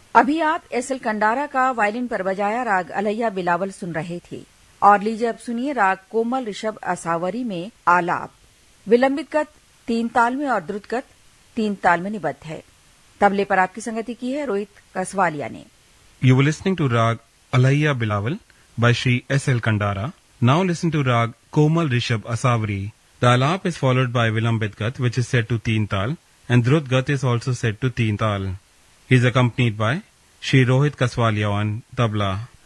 अभी आप S L Kandara का वायलिन पर बजाया राग अलैया बिलावल सुन रहे थे। और लीजिए अब सुनिए राग कोमल ऋषभ असावरी में आलाप। विलंबित गत 3 ताल में और द्रुत गत 3 ताल में निबद्ध है। तबले पर आपकी संगति की है रोहित कसवालिया ने। You were listening to Rag Alaiya Bilawal by Shri S.L. Kandara. Now listen to Rag Komal Rishabh Asavari. The alap is followed by Vilambit Gat, which is set to Teen Tal, and Drut Gat is also set to Teen Tal. He is accompanied by Shri Rohit Kaswalia on tabla.